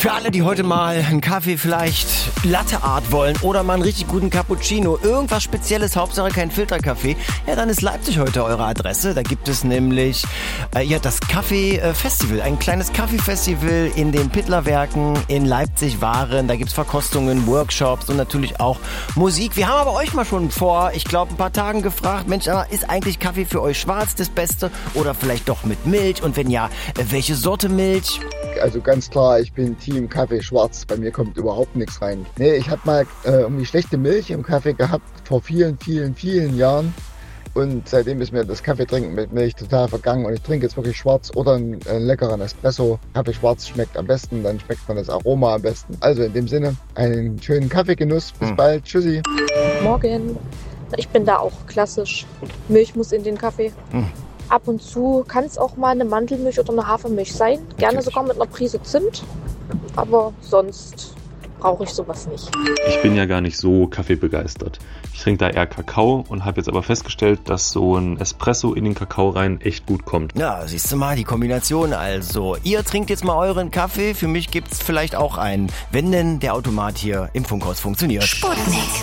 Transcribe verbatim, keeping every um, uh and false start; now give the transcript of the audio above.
Für alle, die heute mal einen Kaffee vielleicht Latte Art wollen oder mal einen richtig guten Cappuccino, irgendwas Spezielles, Hauptsache kein Filterkaffee, ja, dann ist Leipzig heute eure Adresse. Da gibt es nämlich äh, ja, das Kaffee-Festival, ein kleines Kaffee-Festival in den Pittlerwerken in Leipzig-Waren. Da gibt's Verkostungen, Workshops und natürlich auch Musik. Wir haben aber euch mal schon vor, ich glaube, ein paar Tagen gefragt, Mensch, ist eigentlich Kaffee für euch schwarz das Beste oder vielleicht doch mit Milch? Und wenn ja, welche Sorte Milch? Also ganz klar, ich bin Team Kaffee schwarz. Bei mir kommt überhaupt nichts rein. Nee, ich habe mal äh, irgendwie schlechte Milch im Kaffee gehabt vor vielen, vielen, vielen Jahren. Und seitdem ist mir das Kaffeetrinken mit Milch total vergangen. Und ich trinke jetzt wirklich schwarz oder einen, einen leckeren Espresso. Kaffee schwarz schmeckt am besten, dann schmeckt man das Aroma am besten. Also in dem Sinne, einen schönen Kaffeegenuss. Bis hm. bald. Tschüssi. Morgen. Ich bin da auch klassisch. Milch muss in den Kaffee. Hm. Ab und zu kann es auch mal eine Mandelmilch oder eine Hafermilch sein. Gerne sogar mit einer Prise Zimt. Aber sonst brauche ich sowas nicht. Ich bin ja gar nicht so kaffeebegeistert. Ich trinke da eher Kakao und habe jetzt aber festgestellt, dass so ein Espresso in den Kakao rein echt gut kommt. Ja, siehst du mal, die Kombination also. Ihr trinkt jetzt mal euren Kaffee. Für mich gibt's vielleicht auch einen, wenn denn der Automat hier im Funkhaus funktioniert. Sputnik.